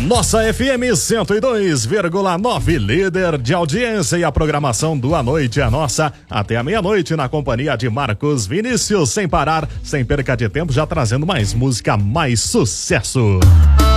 Nossa FM 102,9, líder de audiência, e a programação do A Noite é nossa até a meia-noite, na companhia de Marcos Vinícius, sem parar, sem perca de tempo, já trazendo mais música, mais sucesso.